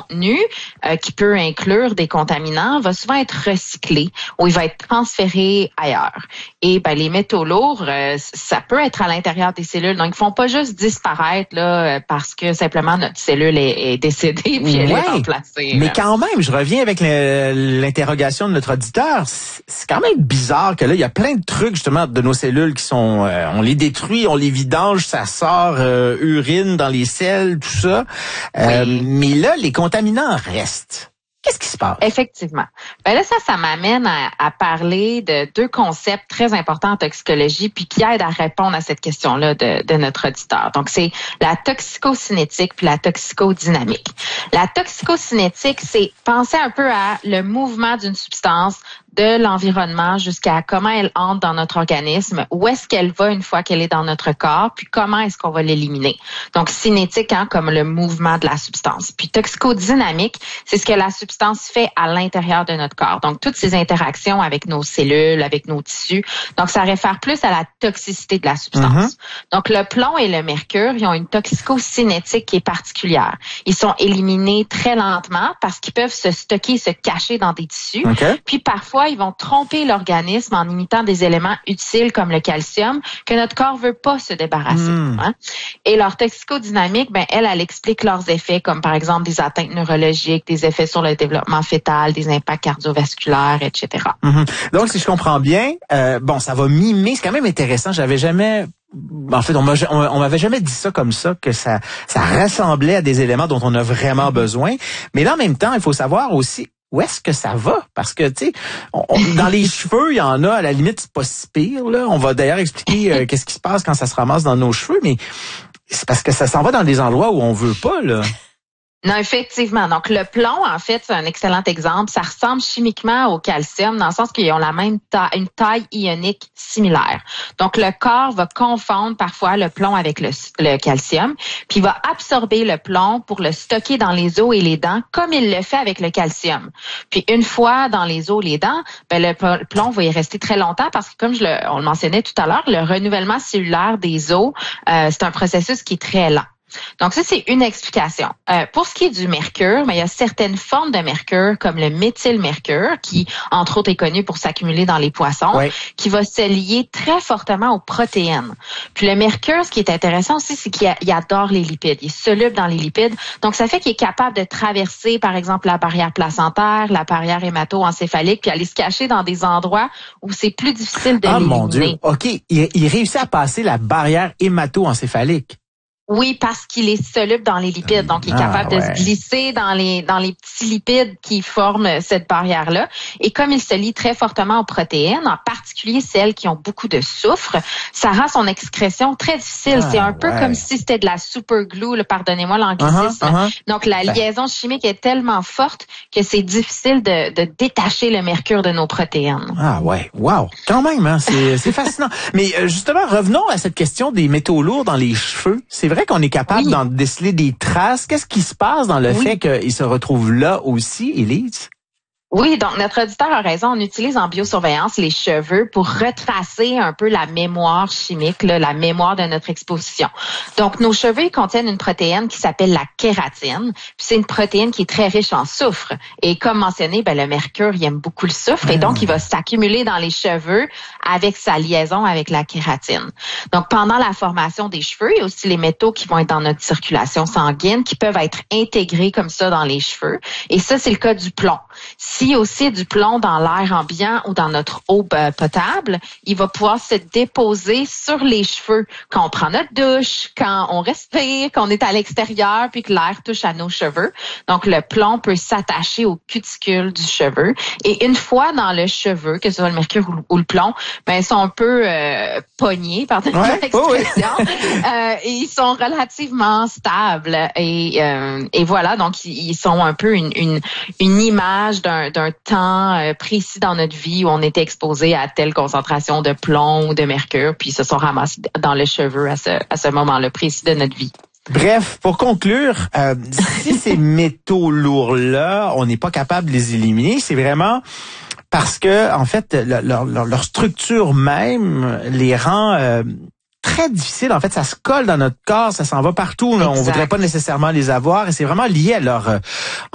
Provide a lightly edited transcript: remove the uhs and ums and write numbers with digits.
contenu qui peut inclure des contaminants va souvent être recyclé ou il va être transféré ailleurs. Et les métaux lourds, ça peut être à l'intérieur des cellules. Donc, ils font pas juste disparaître là parce que simplement notre cellule est décédée puis elle est remplacée. Mais quand même, je reviens avec l'interrogation de notre auditeur. C'est quand même bizarre que là, il y a plein de trucs justement de nos cellules qui sont, on les détruit, on les vidange, ça sort urine dans les selles, tout ça. Mais là, les contaminants restent. Qu'est-ce qui se passe? Effectivement. Là, ça m'amène à parler de deux concepts très importants en toxicologie puis qui aident à répondre à cette question-là de notre auditeur. Donc, c'est la toxicocinétique puis la toxicodynamique. La toxicocinétique, c'est penser un peu à le mouvement d'une substance de l'environnement jusqu'à comment elle entre dans notre organisme, où est-ce qu'elle va une fois qu'elle est dans notre corps, puis comment est-ce qu'on va l'éliminer. Donc, cinétique, comme le mouvement de la substance. Puis toxicodynamique, c'est ce que la substance fait à l'intérieur de notre corps. Donc, toutes ces interactions avec nos cellules, avec nos tissus. Donc, ça réfère plus à la toxicité de la substance. Donc, le plomb et le mercure, ils ont une toxicocinétique qui est particulière. Ils sont éliminés très lentement parce qu'ils peuvent se stocker, se cacher dans des tissus. Puis, parfois, ils vont tromper l'organisme en imitant des éléments utiles comme le calcium que notre corps veut pas se débarrasser. Et leur toxicodynamique, elle explique leurs effets comme par exemple des atteintes neurologiques, des effets sur le développement fœtal, des impacts cardiovasculaires, etc. Donc, si je comprends bien, ça va mimer, c'est quand même intéressant, j'avais jamais... En fait, on m'avait jamais dit ça comme ça, que ça ressemblait à des éléments dont on a vraiment besoin. Mais là, en même temps, il faut savoir aussi où est-ce que ça va? Parce que, tu sais, dans les cheveux, il y en a, à la limite, c'est pas si pire, là. On va d'ailleurs expliquer qu'est-ce qui se passe quand ça se ramasse dans nos cheveux, mais c'est parce que ça s'en va dans des endroits où on veut pas, là. Non, effectivement. Donc, le plomb, en fait, c'est un excellent exemple. Ça ressemble chimiquement au calcium dans le sens qu'ils ont la même une taille ionique similaire. Donc, le corps va confondre parfois le plomb avec le calcium, puis il va absorber le plomb pour le stocker dans les os et les dents, comme il le fait avec le calcium. Puis, une fois dans les os et les dents, le plomb va y rester très longtemps parce que, comme on le mentionnait tout à l'heure, le renouvellement cellulaire des os, c'est un processus qui est très lent. Donc ça, c'est une explication. Pour ce qui est du mercure, il y a certaines formes de mercure, comme le méthylmercure, qui, entre autres, est connu pour s'accumuler dans les poissons, qui va se lier très fortement aux protéines. Puis le mercure, ce qui est intéressant aussi, c'est qu'il adore les lipides. Il est soluble dans les lipides. Donc ça fait qu'il est capable de traverser, par exemple, la barrière placentaire, la barrière hémato-encéphalique, puis aller se cacher dans des endroits où c'est plus difficile de l'éliminer. Mon Dieu! OK, il réussit à passer la barrière hémato-encéphalique. Oui, parce qu'il est soluble dans les lipides. Donc, il est capable de se glisser dans les petits lipides qui forment cette barrière-là. Et comme il se lie très fortement aux protéines, en particulier celles qui ont beaucoup de soufre, ça rend son excrétion très difficile. C'est un peu comme si c'était de la super glue, pardonnez-moi l'anglicisme. Donc, la liaison chimique est tellement forte que c'est difficile de détacher le mercure de nos protéines. Ah ouais, wow! Quand même, hein, c'est fascinant. Mais justement, revenons à cette question des métaux lourds dans les cheveux. C'est vrai qu'on est capable d'en déceler des traces. Qu'est-ce qui se passe dans le fait qu'ils se retrouvent là aussi, Élise? Oui, donc notre auditeur a raison. On utilise en biosurveillance les cheveux pour retracer un peu la mémoire chimique, la mémoire de notre exposition. Donc, nos cheveux contiennent une protéine qui s'appelle la kératine. Puis c'est une protéine qui est très riche en soufre. Et comme mentionné, le mercure, il aime beaucoup le soufre. Et donc, il va s'accumuler dans les cheveux avec sa liaison avec la kératine. Donc, pendant la formation des cheveux, il y a aussi les métaux qui vont être dans notre circulation sanguine qui peuvent être intégrés comme ça dans les cheveux. Et ça, c'est le cas du plomb. S'il y a aussi du plomb dans l'air ambiant ou dans notre eau potable, il va pouvoir se déposer sur les cheveux quand on prend notre douche, quand on respire, quand on est à l'extérieur puis que l'air touche à nos cheveux. Donc, le plomb peut s'attacher aux cuticules du cheveu. Et une fois dans le cheveu, que ce soit le mercure ou le plomb, ils sont un peu pognés, pardonnez-moi l'expression. Et ils sont relativement stables. Et voilà, donc ils sont un peu une image d'un temps précis dans notre vie où on était exposé à telle concentration de plomb ou de mercure, puis ils se sont ramassés dans le cheveu à ce moment-là précis de notre vie. Bref, pour conclure, si ces métaux lourds-là, on n'est pas capable de les éliminer, c'est vraiment parce que, en fait, leur structure même les rend très difficiles. En fait, ça se colle dans notre corps, ça s'en va partout. Là. On voudrait pas nécessairement les avoir et c'est vraiment lié à leur